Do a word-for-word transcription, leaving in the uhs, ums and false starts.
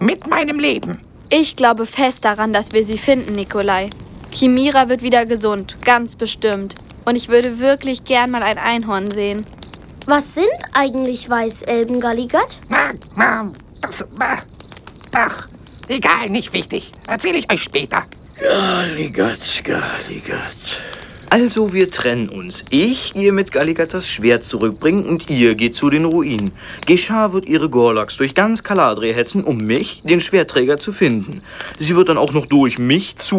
mit meinem Leben. Ich glaube fest daran, dass wir sie finden, Nikolai. Chimira wird wieder gesund, ganz bestimmt. Und ich würde wirklich gern mal ein Einhorn sehen. Was sind eigentlich Weißelben, Galligat? Ach, egal, nicht wichtig. Erzähle ich euch später. Galligat, Galligat. Also, wir trennen uns. Ich gehe mit Galligat das Schwert zurückbringen und ihr geht zu den Ruinen. Geschah wird ihre Gorlaks durch ganz Kaladria hetzen, um mich, den Schwertträger, zu finden. Sie wird dann auch noch durch mich zu